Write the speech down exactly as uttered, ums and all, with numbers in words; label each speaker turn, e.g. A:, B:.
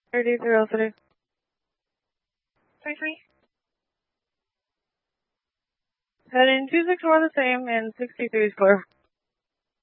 A: thirty-three oh three. Three three. Heading two six four the same and sixty-three square.